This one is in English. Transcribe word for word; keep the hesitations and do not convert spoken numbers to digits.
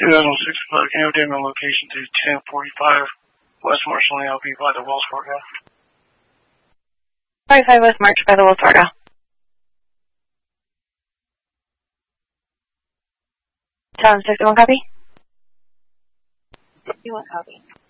two thousand six Buck, can you update my location to ten forty-five West March Lane L P by the Wells Fargo? forty-five West March by the Wells Fargo. John sixty-one copy? sixty-one copy.